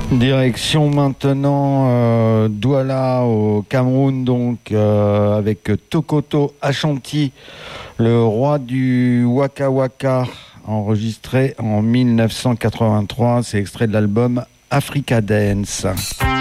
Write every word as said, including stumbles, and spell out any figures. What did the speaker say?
Direction maintenant euh, Douala au Cameroun, donc euh, avec Tokoto Ashanti, le roi du Waka Waka, enregistré en mille neuf cent quatre-vingt-trois. C'est extrait de l'album Africa Dance.